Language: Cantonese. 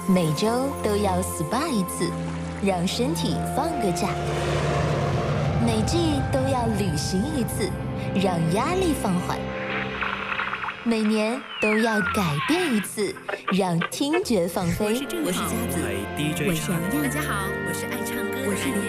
每周都要 SPA 一次，让身体放个假；每季都要旅行一次，让压力放缓；每年都要改变一次，让听觉放飞。 我是佳子， DJ 我是杨洋， 大家好，我是爱唱歌的。